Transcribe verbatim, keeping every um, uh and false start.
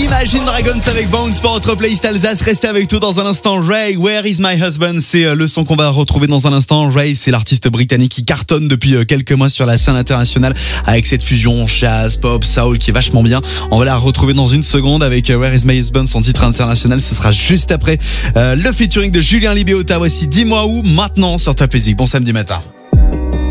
Imagine Dragons avec Bones pour notre playlist Alsace. Restez avec tout dans un instant. Ray, Where is my husband? C'est le son qu'on va retrouver dans un instant. Ray, c'est l'artiste britannique qui cartonne depuis quelques mois sur la scène internationale avec cette fusion jazz, pop, soul qui est vachement bien. On va la retrouver dans une seconde avec Where is my husband, son titre international. Ce sera juste après euh, le featuring de Julien Libéota. Voici Dis-moi où maintenant sur Top Music. Bon samedi matin.